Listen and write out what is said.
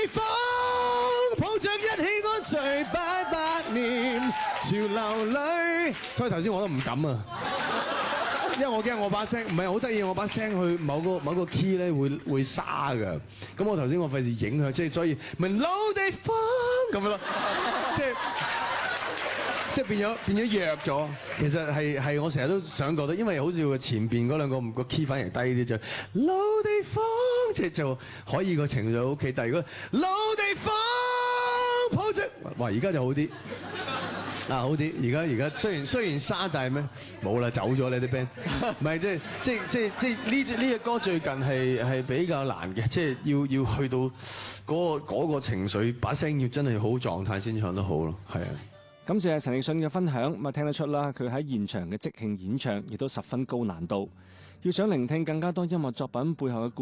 地方，抱着一起安睡800年，潮流裏。所以頭先我都唔敢啊，因為我驚我把聲唔係好得意，我把聲去某個 key 咧會沙㗎。咁我頭先我費事影響，即係所以咪老地方咁樣咯，即係變咗弱咗。其實係我成日都想覺得，因為好似前邊嗰兩個 key 反而低啲，就老地方，即係就可以個情緒 OK。但係如果老地方抱着，哇而家就好啲。好啲，而家雖然沙，但係咩冇啦，走咗你啲 band， 唔係即係呢隻歌最近係比較難嘅，即係要去到嗰個情緒，把聲要真係好狀態先唱得好咯，係啊。 感謝陳奕迅嘅分享，咁啊聽得出啦，佢喺現場嘅即興演唱亦都十分高難度，要想聆聽更加多音樂作品背後嘅故